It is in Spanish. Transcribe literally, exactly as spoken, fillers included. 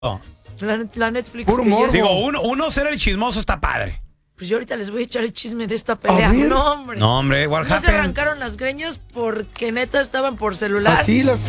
La, la Netflix. Puro que ya morbo. es- Digo, uno, uno ser el chismoso está padre. Pues yo ahorita les voy a echar el chisme de esta pelea. ver. No, hombre. No, hombre, what No se happened? arrancaron las greñas porque neta estaban por celular. Así las